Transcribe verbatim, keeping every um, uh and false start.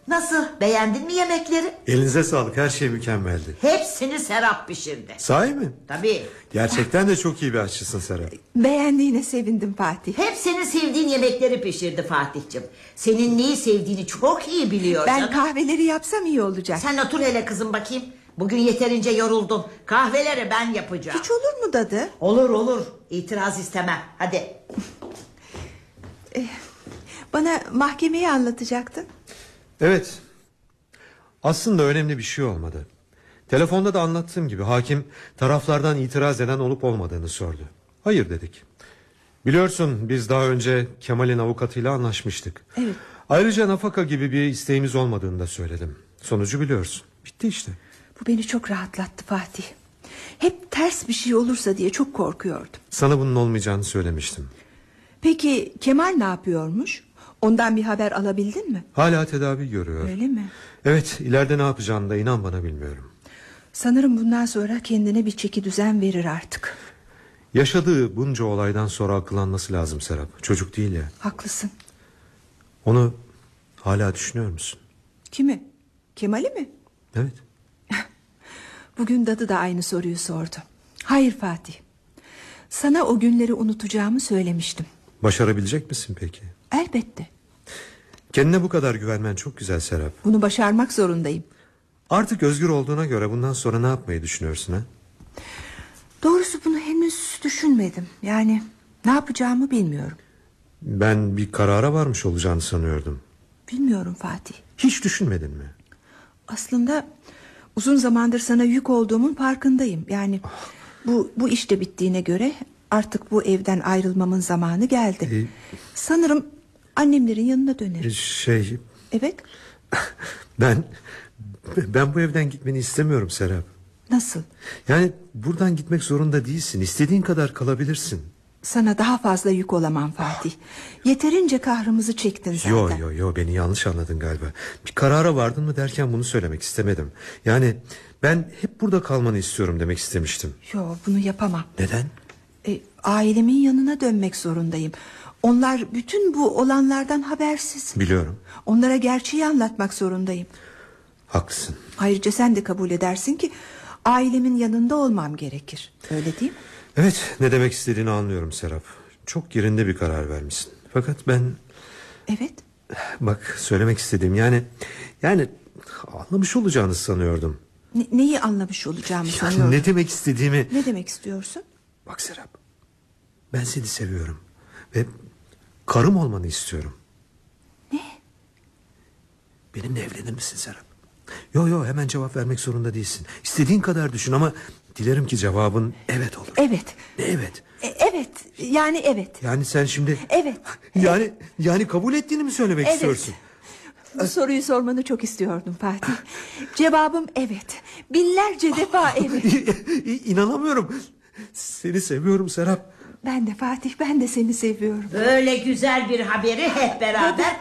Nasıl, beğendin mi yemekleri? Elinize sağlık, her şey mükemmeldi. Hepsini Serap pişirdi. Sahi mi? Tabii. Gerçekten de çok iyi bir aşçısın Serap. Beğendiğine sevindim Fatih. Hep senin sevdiğin yemekleri pişirdi Fatih'cim. Senin neyi sevdiğini çok iyi biliyor Ben canım. kahveleri yapsam iyi olacak. Sen otur hele kızım bakayım. Bugün yeterince yoruldun. Kahveleri ben yapacağım. Hiç olur mu dadı? Olur olur, İtiraz istemem. Hadi. Bana mahkemeyi anlatacaktın. Evet. Aslında önemli bir şey olmadı. Telefonda da anlattığım gibi hakim taraflardan itiraz eden olup olmadığını sordu. Hayır dedik. Biliyorsun biz daha önce Kemal'in avukatıyla anlaşmıştık. Evet. Ayrıca nafaka gibi bir isteğimiz olmadığını da söyledim. Sonucu biliyorsun. Bitti işte. Bu beni çok rahatlattı Fatih. Hep ters bir şey olursa diye çok korkuyordum. Sana bunun olmayacağını söylemiştim. Peki Kemal ne yapıyormuş? Ondan bir haber alabildin mi? Hala tedavi görüyor. Öyle mi? Evet, ileride ne yapacağını da inan bana bilmiyorum. Sanırım bundan sonra kendine bir çeki düzen verir artık. Yaşadığı bunca olaydan sonra akıllanması lazım Serap. Çocuk değil ya. Haklısın. Onu hala düşünüyor musun? Kimi? Kemal'i mi? Evet. Bugün dadı da aynı soruyu sordu. Hayır Fatih. Sana o günleri unutacağımı söylemiştim. Başarabilecek misin peki? Elbette. Kendine bu kadar güvenmen çok güzel Serap. Bunu başarmak zorundayım. Artık özgür olduğuna göre bundan sonra ne yapmayı düşünüyorsun ha? Doğrusu bunu henüz düşünmedim. Yani ne yapacağımı bilmiyorum. Ben bir karara varmış olacağını sanıyordum. Bilmiyorum Fatih. Hiç düşünmedin mi? Aslında uzun zamandır sana yük olduğumun farkındayım. Yani bu, bu işte bittiğine göre artık bu evden ayrılmamın zamanı geldi. Ee, Sanırım annemlerin yanına dönerim. Şey... Evet. Ben... Ben bu evden gitmeni istemiyorum Serap. Nasıl? Yani buradan gitmek zorunda değilsin. İstediğin kadar kalabilirsin. Sana daha fazla yük olamam Fatih. Yeterince kahrımızı çektin zaten. Yo yo yo beni yanlış anladın galiba. Bir karara vardın mı derken bunu söylemek istemedim. Yani ben hep burada kalmanı istiyorum demek istemiştim. Yo, bunu yapamam. Neden? E, ailemin yanına dönmek zorundayım. Onlar bütün bu olanlardan habersiz. Biliyorum. Onlara gerçeği anlatmak zorundayım. Haklısın. Ayrıca sen de kabul edersin ki ailemin yanında olmam gerekir. Öyle değil mi? Evet, ne demek istediğini anlıyorum Serap. Çok yerinde bir karar vermişsin. Fakat ben... Evet. Bak söylemek istediğim yani... Yani anlamış olacağını sanıyordum. Ne, neyi anlamış olacağımı Yani sanıyorum. ne demek istediğimi... Ne demek istiyorsun? Bak Serap, ben seni seviyorum. Ve karım olmanı istiyorum. Ne? Benimle evlenir misin Serap? Yo yo hemen cevap vermek zorunda değilsin. İstediğin kadar düşün ama dilerim ki cevabın evet olur. Evet. Ne evet? E, evet. Yani evet. Yani sen şimdi... Evet. Yani yani kabul ettiğini mi söylemek Evet. istiyorsun? Bu soruyu sormanı çok istiyordum Fatih. Cevabım evet. Binlerce defa evet. İnanamıyorum. Seni seviyorum Serap. Ben de Fatih, ben de seni seviyorum. Böyle güzel bir haberi hep beraber